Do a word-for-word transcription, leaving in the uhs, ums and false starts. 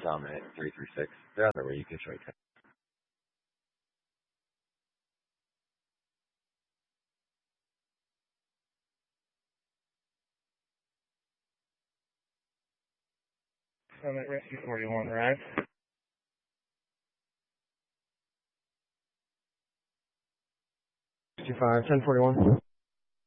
Summit three three six. They're on their way. You can try. Summit Rescue forty-one, right? sixty-five, ten forty-one.